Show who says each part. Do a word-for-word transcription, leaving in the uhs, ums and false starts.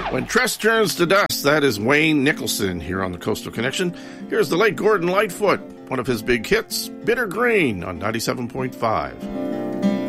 Speaker 1: When Tress Turns to Dust, that is Wayne Nicholson here on the Coastal Connection. Here's the late Gordon Lightfoot, one of his big hits, Bitter Green on ninety-seven point five.